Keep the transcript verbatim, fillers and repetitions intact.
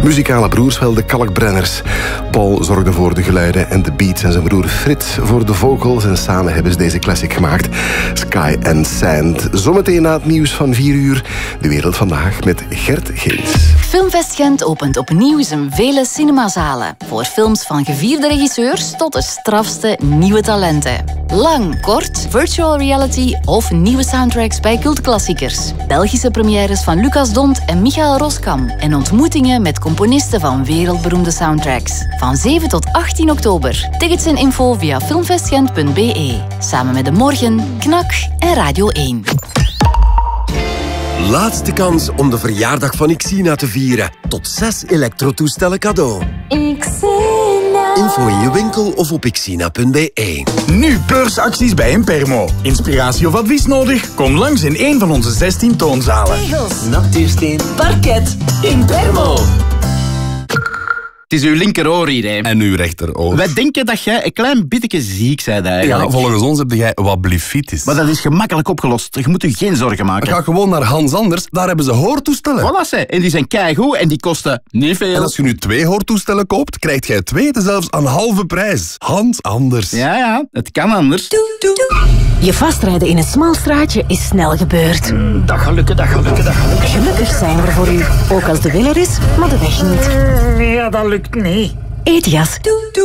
Muzikale broers wel, de Kalkbrenners. Paul zorgde voor de geluiden en de beats en zijn broer Frits voor de vocals. En samen hebben ze deze classic gemaakt, Sky and Sand. Zometeen na het nieuws van vier uur, De Wereld Vandaag met Gert Geens. Filmfest Gent opent opnieuw zijn vele cinemazalen. Voor films van gevierde regisseurs tot de strafste nieuwe talenten. Lang, kort, virtual reality of nieuwe soundtracks bij cultklassiekers. Belgische premières van Lucas Dont en Michael Roskam. En ontmoetingen met componisten van wereldberoemde soundtracks. Van zeven tot achttien oktober. Tickets en info via filmfestgent punt b e. Samen met De Morgen, Knak en Radio één. Laatste kans om de verjaardag van Xina te vieren. Tot zes elektrotoestellen cadeau. Xina. Info in je winkel of op xina punt b e. Nu beursacties bij Impermo. Inspiratie of advies nodig? Kom langs in een van onze zestien toonzalen. Tegels, natuursteen, parket, Impermo. Het is uw linkeroor hier, hè. En uw rechteroor. Wij denken dat jij een klein beetje ziek bent eigenlijk. Ja, volgens ons heb jij wat blifitis. Maar dat is gemakkelijk opgelost. Je moet je geen zorgen maken. Ga gewoon naar Hans Anders, daar hebben ze hoortoestellen. Voilà, ze. En die zijn keigoed en die kosten niet veel. En als je nu twee hoortoestellen koopt, krijgt jij twee zelfs aan halve prijs. Hans Anders. Ja, ja, het kan anders. Doe, doe, doe. Je vastrijden in een smal straatje is snel gebeurd. Mm, dat gaat lukken, dat gaat lukken, dat gaat lukken. Gelukkig zijn we er voor u. Ook als de wil er is, maar de weg niet. Mm, ja, dat lukt niet. Etias. Doe, doe.